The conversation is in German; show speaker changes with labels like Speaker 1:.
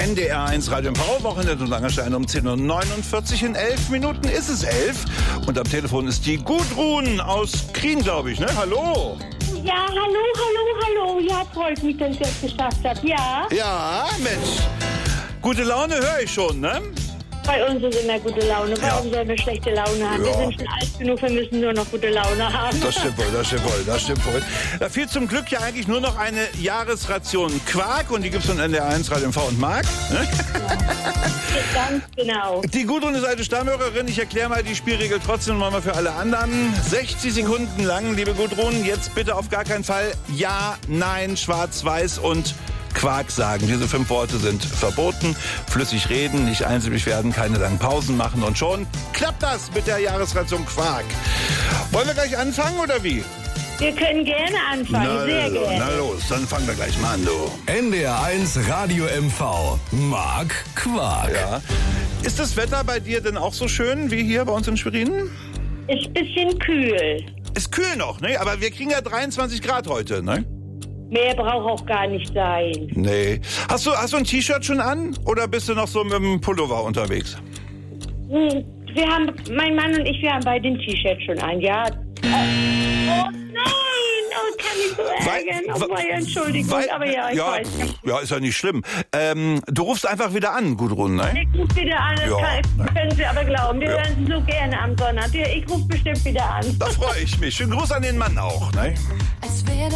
Speaker 1: NDR1 Radio Power Wochenende und Langerstein um 10.49 Uhr. In 11 Minuten ist es 11. Und am Telefon ist die Gudrun aus Krien, glaube ich, ne? Hallo.
Speaker 2: Ja, hallo. Ja, freut mich, dass ich das geschafft habe. Ja.
Speaker 1: Ja, Mensch. Gute Laune höre ich schon, ne?
Speaker 2: Bei uns ist immer gute Laune. Warum sollen wir schlechte Laune haben?
Speaker 1: Ja.
Speaker 2: Wir sind schon alt genug, wir müssen nur noch gute Laune haben.
Speaker 1: Das stimmt wohl. Da fehlt zum Glück ja eigentlich nur noch eine Jahresration Quark und die gibt's von NDR1 Radio MV und Mark. Ne?
Speaker 2: Ganz genau.
Speaker 1: Die Gudrun ist alte Stammhörerin. Ich erkläre mal die Spielregel trotzdem mal für alle anderen. 60 Sekunden lang, liebe Gudrun. Jetzt bitte auf gar keinen Fall Ja, Nein, Schwarz, Weiß und Quark sagen. Diese 5 Worte sind verboten. Flüssig reden, nicht einsilbig werden, keine langen Pausen machen und schon klappt das mit der Jahresration Quark. Wollen wir gleich anfangen oder wie?
Speaker 2: Wir können gerne anfangen, sehr gerne.
Speaker 1: Na los, dann fangen wir gleich mal an, du.
Speaker 3: NDR1 Radio MV. Mark Quark.
Speaker 1: Ja. Ist das Wetter bei dir denn auch so schön wie hier bei uns in Schwerin?
Speaker 2: Ist ein bisschen kühl.
Speaker 1: Ist kühl noch, ne? Aber wir kriegen ja 23 Grad heute, ne?
Speaker 2: Mehr braucht auch gar nicht sein.
Speaker 1: Nee. Hast du ein T-Shirt schon an oder bist du noch so mit dem Pullover unterwegs?
Speaker 2: Mein Mann und ich, wir haben beide ein T-Shirt schon an, ja. Oh nein, kann ich so ärgern. Entschuldigung, aber ja, ich weiß.
Speaker 1: Ja, ist ja nicht schlimm. Du rufst einfach wieder an, Gudrun, ne?
Speaker 2: Ich rufe wieder an, das können Sie aber glauben. Wir hören Sie so gerne am Sonntag. Ich rufe bestimmt wieder an.
Speaker 1: Da freue ich mich. Schönen Gruß an den Mann auch, ne?
Speaker 4: Als wäre